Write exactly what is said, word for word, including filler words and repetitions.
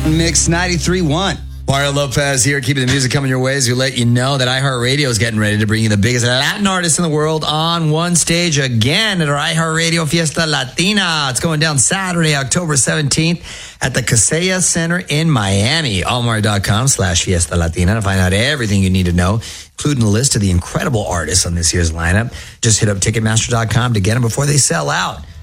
Mix ninety-three point one. Mario Lopez here, keeping the music coming your way as we let you know that iHeartRadio is getting ready to bring you the biggest Latin artists in the world on one stage again at our iHeartRadio Fiesta Latina. It's going down Saturday, October seventeenth at the Casella Center in Miami. Almar.com slash Fiesta Latina to find out everything you need to know, including a list of the incredible artists on this year's lineup. Just hit up Ticketmaster dot com to get them before they sell out.